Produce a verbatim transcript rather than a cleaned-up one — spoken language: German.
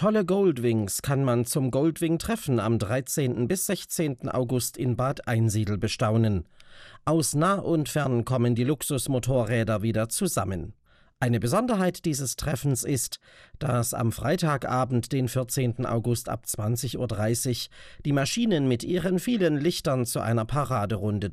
Tolle Goldwings kann man zum Goldwing-Treffen am dreizehnten bis sechzehnten August in Bad Einsiedl bestaunen. Aus nah und fern kommen die Luxusmotorräder wieder zusammen. Eine Besonderheit dieses Treffens ist, dass am Freitagabend, den vierzehnten August ab zwanzig Uhr dreißig, die Maschinen mit ihren vielen Lichtern zu einer Paraderunde